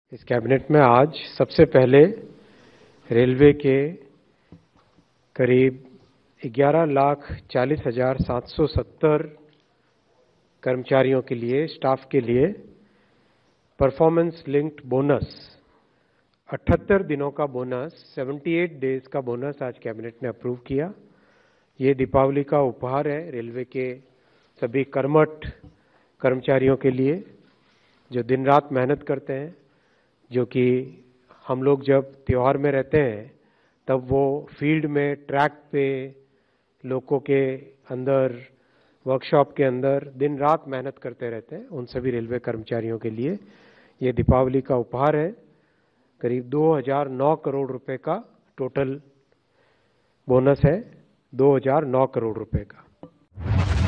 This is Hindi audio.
इस कैबिनेट में आज सबसे पहले रेलवे के करीब 11,40,770 कर्मचारियों के लिए, स्टाफ के लिए परफॉर्मेंस लिंक्ड बोनस 78 दिनों का बोनस, 78 डेज का बोनस आज कैबिनेट ने अप्रूव किया। ये दीपावली का उपहार है रेलवे के सभी कर्मठ कर्मचारियों के लिए जो दिन रात मेहनत करते हैं, जो कि हम लोग जब त्योहार में रहते हैं तब वो फील्ड में, ट्रैक पे, लोगों के अंदर, वर्कशॉप के अंदर दिन रात मेहनत करते रहते हैं। उन सभी रेलवे कर्मचारियों के लिए ये दीपावली का उपहार है। करीब 2009 करोड़ रुपए का टोटल बोनस है, 2009 करोड़ रुपए का।